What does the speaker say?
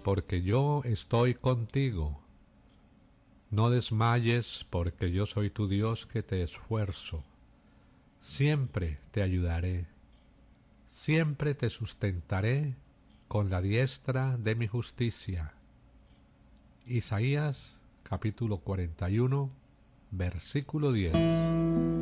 porque yo estoy contigo. No desmayes, porque yo soy tu Dios que te esfuerzo. Siempre te ayudaré. Siempre te sustentaré con la diestra de mi justicia. Isaías capítulo 41, versículo 10.